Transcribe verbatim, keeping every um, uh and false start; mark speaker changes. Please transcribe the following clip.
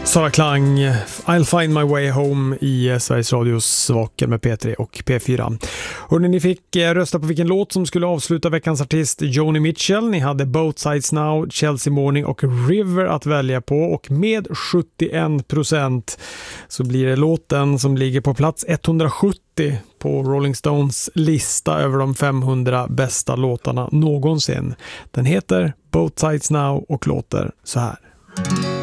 Speaker 1: Sara Klang, I'll find my way home i Sveriges Radios Vaken med P tre och P fyra. Hörrni, ni fick rösta på vilken låt som skulle avsluta veckans artist Joni Mitchell. Ni hade Both Sides Now, Chelsea Morning och River att välja på, och med sjuttioen procent så blir det låten som ligger på plats etthundrasjuttio på Rolling Stones lista över de femhundra bästa låtarna någonsin. Den heter Both Sides Now och låter så här.